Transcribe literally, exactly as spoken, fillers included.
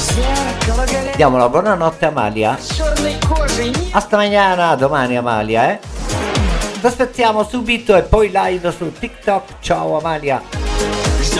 Diamo la buonanotte Amalia. Hasta mañana, domani Amalia, eh. Ti aspettiamo subito e poi live su TikTok. Ciao Amalia.